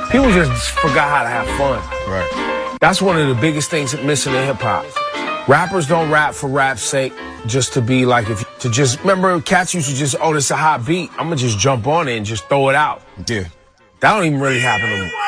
People just forgot how to have fun. Right. That's one of the biggest things missing in hip hop. Rappers don't rap for rap's sake, just to be like, remember cats used to just, oh, this is a hot beat, I'm gonna just jump on it and just throw it out. Yeah. That don't even really happen anymore.